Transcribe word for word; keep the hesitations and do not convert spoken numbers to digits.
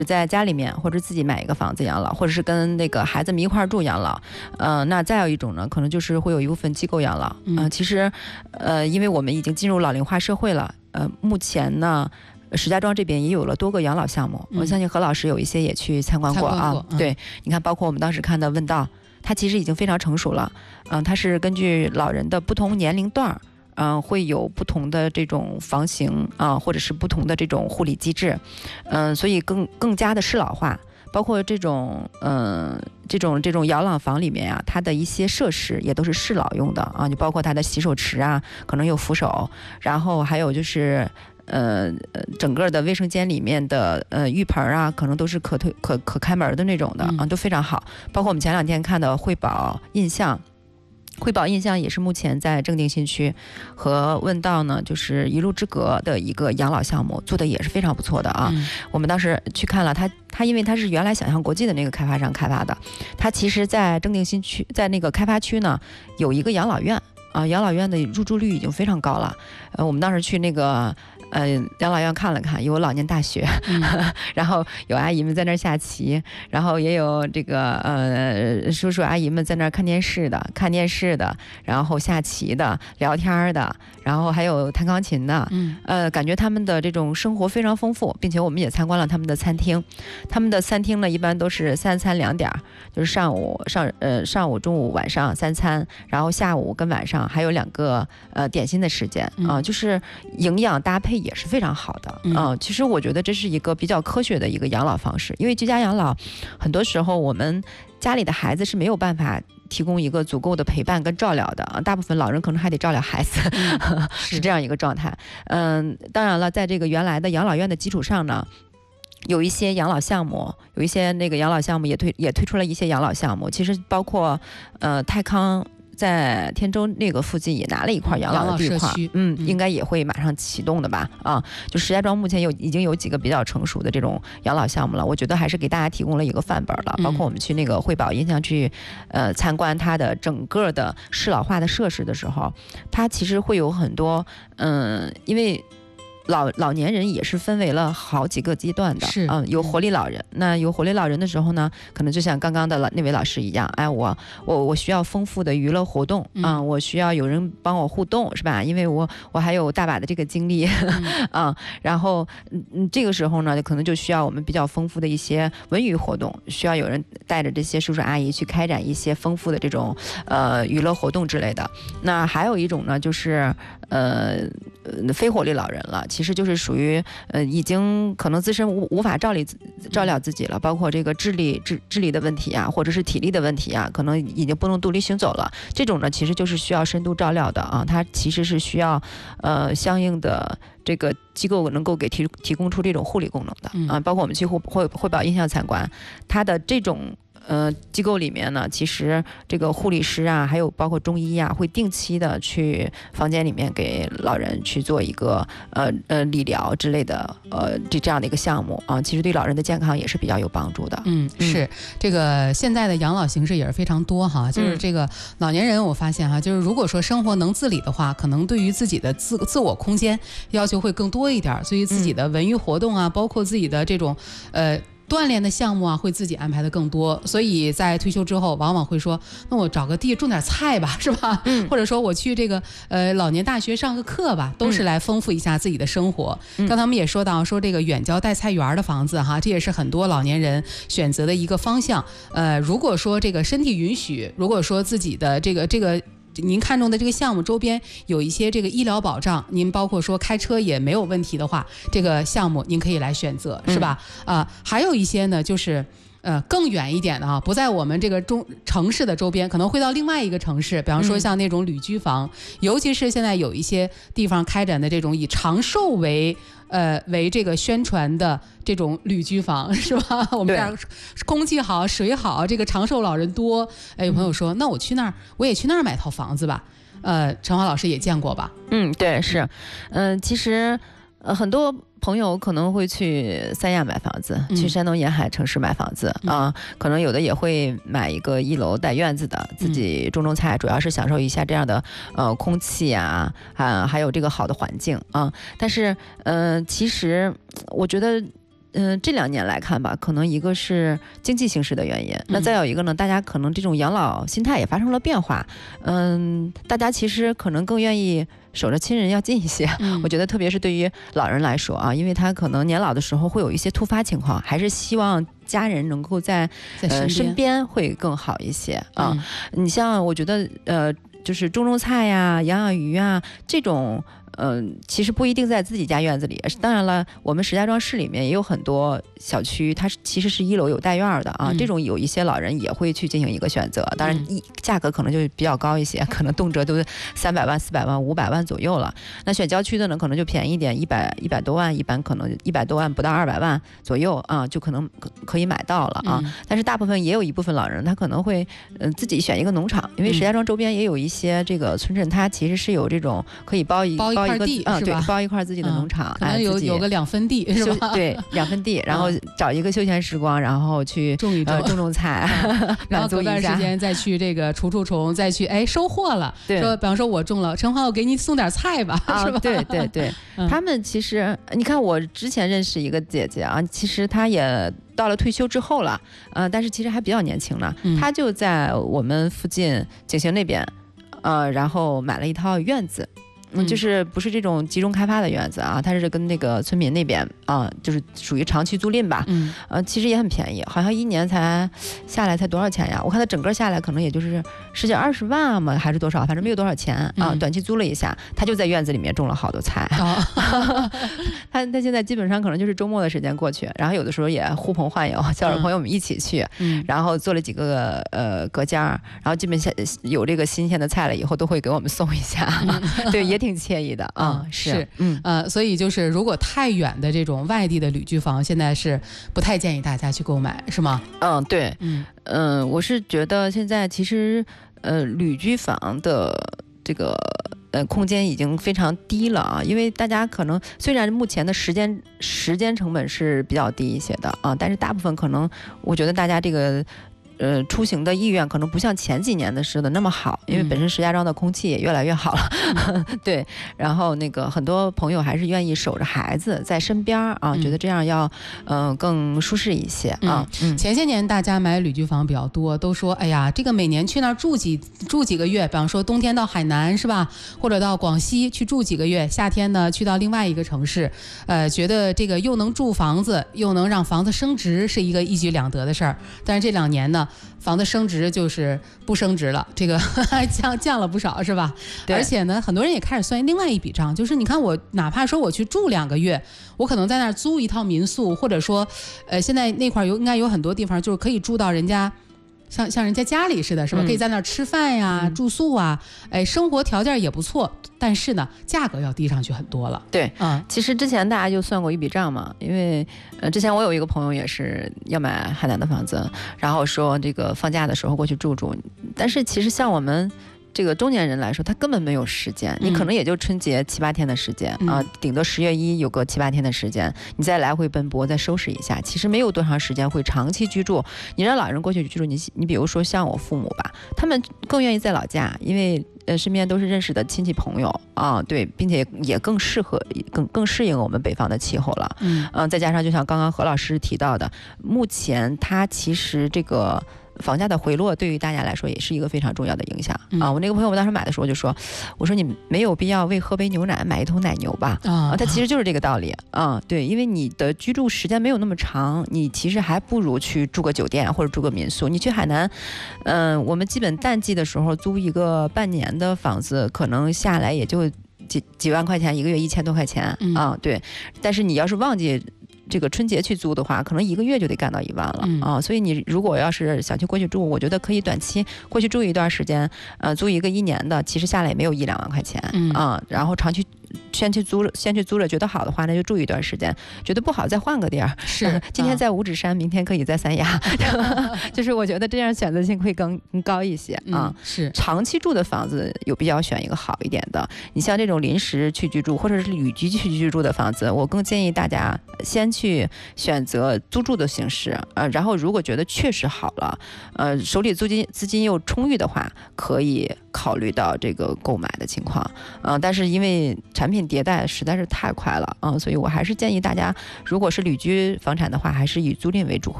在家里面或者自己买一个房子养老，或者是跟那个孩子们一块住养老。呃，那再有一种呢，可能就是会有一部分机构养老。嗯、呃，其实，呃，因为我们已经进入老龄化社会了，呃，目前呢，石家庄这边也有了多个养老项目。嗯、我相信何老师有一些也去参观过啊。过嗯、对，你看，包括我们当时看的问道，它其实已经非常成熟了。嗯、呃，它是根据老人的不同年龄段。嗯、呃，会有不同的这种房型啊、呃，或者是不同的这种护理机制，嗯、呃，所以更更加的适老化。包括这种嗯、呃，这种这种养老房里面啊，它的一些设施也都是适老用的啊，就包括它的洗手池啊，可能有扶手，然后还有就是呃整个的卫生间里面的呃浴盆啊，可能都是可推可可开门的那种的啊，都非常好。包括我们前两天看的惠宝印象。惠宝印象也是目前在正定新区和问道呢，就是一路之隔的一个养老项目，做的也是非常不错的啊。嗯、我们当时去看了它，它因为它是原来想象国际的那个开发商开发的，它其实在正定新区，在那个开发区呢有一个养老院啊，养老院的入住率已经非常高了。呃，我们当时去那个。呃，养老院看了看，有老年大学，嗯、然后有阿姨们在那儿下棋，然后也有这个呃叔叔阿姨们在那儿看电视的，看电视的，然后下棋的，聊天的，然后还有弹钢琴的，嗯，呃，感觉他们的这种生活非常丰富，并且我们也参观了他们的餐厅，他们的餐厅呢一般都是三餐两点，就是上午上呃上午、中午、晚上三餐，然后下午跟晚上还有两个呃点心的时间啊、呃，就是营养搭配。也是非常好的啊、嗯呃，其实我觉得这是一个比较科学的一个养老方式，因为居家养老，很多时候我们家里的孩子是没有办法提供一个足够的陪伴跟照料的啊，大部分老人可能还得照料孩子，嗯、是这样一个状态。嗯，当然了，在这个原来的养老院的基础上呢。有一些养老项目，有一些那个养老项目也推也推出了一些养老项目，其实包括呃泰康。在天州那个附近也拿了一块养老的地块，嗯，应该也会马上启动的吧？啊，就石家庄目前有已经有几个比较成熟的这种养老项目了，我觉得还是给大家提供了一个范本了。包括我们去那个惠宝印象去，呃，参观它的整个的适老化的设施的时候，它其实会有很多，嗯，因为。老老年人也是分为了好几个阶段的，是啊、嗯，有活力老人。那有活力老人的时候呢，可能就像刚刚的那位老师一样，哎，我我我需要丰富的娱乐活动啊、嗯，我需要有人帮我互动，是吧？因为我我还有大把的这个精力、嗯、啊。然后嗯，这个时候呢，可能就需要我们比较丰富的一些文娱活动，需要有人带着这些叔叔阿姨去开展一些丰富的这种呃娱乐活动之类的。那还有一种呢，就是呃非活力老人了。其实就是属于呃已经可能自身无无法照理照料自己了，包括这个智力智智力的问题啊，或者是体力的问题啊，可能已经不能独立行走了。这种呢，其实就是需要深度照料的啊，它其实是需要呃相应的这个机构能够给提提供出这种护理功能的啊，包括我们去惠惠惠宝印象参观，它的这种。呃，机构里面呢，其实这个护理师啊，还有包括中医啊，会定期的去房间里面给老人去做一个呃呃理疗之类的呃这这样的一个项目啊，其实对老人的健康也是比较有帮助的。 嗯，是这个现在的养老形式也是非常多哈，就是这个老年人，我发现哈，就是如果说生活能自理的话，可能对于自己的自自我空间要求会更多一点，所以自己的文娱活动啊，包括自己的这种呃。锻炼的项目啊，会自己安排的更多，所以在退休之后，往往会说，那我找个地种点菜吧，是吧？嗯，或者说我去这个呃老年大学上个课吧，都是来丰富一下自己的生活。嗯、刚才我们也说到，说这个远郊带菜园的房子哈，这也是很多老年人选择的一个方向。呃，如果说这个身体允许，如果说自己的这个这个。您看中的这个项目周边有一些这个医疗保障，您包括说开车也没有问题的话，这个项目您可以来选择，是吧？啊、呃，还有一些呢，就是呃更远一点的啊，不在我们这个中城市的周边，可能会到另外一个城市，比方说像那种旅居房，嗯、尤其是现在有一些地方开展的这种以长寿为。呃，为这个宣传的这种旅居房是吧？我们这儿空气好，水好，这个长寿老人多。哎，有朋友说，嗯、那我去那儿，我也去那儿买套房子吧。呃，陈华老师也见过吧？ 嗯，对，是，嗯、呃，其实呃很多。朋友可能会去三亚买房子，嗯、去山东沿海城市买房子啊、嗯呃，可能有的也会买一个一楼带院子的，自己种种菜，主要是享受一下这样的呃空气啊，啊还有这个好的环境啊。但是呃，其实我觉得嗯、呃，这两年来看吧，可能一个是经济形势的原因，那再有一个呢，大家可能这种养老心态也发生了变化。嗯，大家其实可能更愿意守着亲人要近一些。嗯、我觉得特别是对于老人来说啊，因为他可能年老的时候会有一些突发情况，还是希望家人能够在在身边、呃、 身边会更好一些啊。嗯、你像我觉得呃，就是种种菜呀、养养鱼啊这种。嗯、呃，其实不一定在自己家院子里。当然了，我们石家庄市里面也有很多小区，它是其实是一楼有带院的啊。嗯、这种有一些老人也会去进行一个选择，当然一价格可能就比较高一些，可能动辄都三百万、四百万、五百万左右了。那选郊区的呢，可能就便宜一点，一百一百多万，一般可能一百多万不到二百万左右啊，就可能可以买到了啊。嗯、但是大部分也有一部分老人，他可能会嗯、呃、自己选一个农场，因为石家庄周边也有一些这个村镇，它其实是有这种可以包一包一。 包一个地嗯，对，包一块自己的农场， 嗯、可能有、哎、有个两分地是吧？ 对，两分地，然后找一个休闲时光，然后去种一种、 呃、种种菜， 嗯、然后隔段时间再去这个除除虫，再去哎收获了。 对， 说比方说我种了，陈华，我给你送点菜吧， 啊、 是吧？ 对对对，嗯、他们其实你看，我之前认识一个姐姐啊，其实她也到了退休之后了，呃，但是其实还比较年轻呢，嗯、她就在我们附近景行那边，呃，然后买了一套院子。嗯，就是不是这种集中开发的院子啊，它是跟那个村民那边啊，就是属于长期租赁吧。嗯，呃，其实也很便宜，好像一年才下来才多少钱呀？我看它整个下来可能也就是十几二十万嘛，还是多少？反正没有多少钱啊。嗯、短期租了一下，他就在院子里面种了好多菜。哦、他他现在基本上可能就是周末的时间过去，然后有的时候也呼朋唤友，叫着朋友们一起去，嗯、然后做了几个呃隔间，然后基本下有这个新鲜的菜了以后，都会给我们送一下。嗯、对，也挺惬意的啊、嗯， 是，嗯呃，所以就是如果太远的这种外地的旅居房，现在是不太建议大家去购买，是吗？ 嗯，对，嗯嗯、呃，我是觉得现在其实呃旅居房的这个呃空间已经非常低了啊，因为大家可能虽然目前的时间时间成本是比较低一些的啊，但是大部分可能我觉得大家这个。呃，出行的意愿可能不像前几年的似的那么好，因为本身石家庄的空气也越来越好了，嗯、对。然后那个很多朋友还是愿意守着孩子在身边啊，嗯、觉得这样要嗯、呃、更舒适一些啊。 嗯、前些年大家买旅居房比较多，都说哎呀，这个每年去那儿住几住几个月，比方说冬天到海南是吧，或者到广西去住几个月，夏天呢去到另外一个城市，呃，觉得这个又能住房子，又能让房子升值，是一个一举两得的事儿。但是这两年呢。房子升值就是不升值了，这个降降了不少是吧？而且呢，很多人也开始算另外一笔账，就是你看我哪怕说我去住两个月，我可能在那儿租一套民宿，或者说，呃，现在那块有应该有很多地方就是可以住到人家。像像人家家里似的，是吧？嗯、可以在那儿吃饭呀、嗯、住宿啊，哎，生活条件也不错，但是呢，价格要低上去很多了。 对，嗯，其实之前大家就算过一笔账嘛，因为呃，之前我有一个朋友也是要买海南的房子，然后说这个放假的时候过去住住，但是其实像我们。这个中年人来说，他根本没有时间，你可能也就春节七八天的时间、嗯、啊，顶多十月一有个七八天的时间，你再来回奔波，再收拾一下，其实没有多长时间会长期居住。你让老人过去居住，你你比如说像我父母吧，他们更愿意在老家，因为呃身边都是认识的亲戚朋友啊，对，并且也更适合更更适应我们北方的气候了。嗯、呃，再加上就像刚刚何老师提到的，目前它其实这个。房价的回落对于大家来说也是一个非常重要的影响、嗯、啊！我那个朋友我当时买的时候就说，我说你没有必要为喝杯牛奶买一桶奶牛吧啊！它其实就是这个道理啊，对，因为你的居住时间没有那么长，你其实还不如去住个酒店或者住个民宿。你去海南，嗯、呃，我们基本淡季的时候租一个半年的房子，可能下来也就几几万块钱，一个月一千多块钱、嗯、啊，对。但是你要是旺季。这个春节去租的话，可能一个月就得干到一万了、嗯、啊！所以你如果要是想去过去住，我觉得可以短期过去住一段时间，呃，租一个一年的，其实下来也没有一两万块钱、嗯、啊。然后长期先去租，先去租了，觉得好的话，那就住一段时间；觉得不好，再换个地儿。 是， 呃、今天在五指山，明天可以在三亚，就是我觉得这样选择性会更高一些啊、嗯。 是， 长期住的房子有必要选一个好一点的。你像这种临时去居住或者是旅居去居住的房子，我更建议大家先去。去选择租住的形式，呃，然后如果觉得确实好了，呃，手里资金资金又充裕的话，可以考虑到这个购买的情况，呃，但是因为产品品迭代实在是太快了啊、嗯，所以我还是建议大家，如果是旅居房产的话，还是以租赁为主会。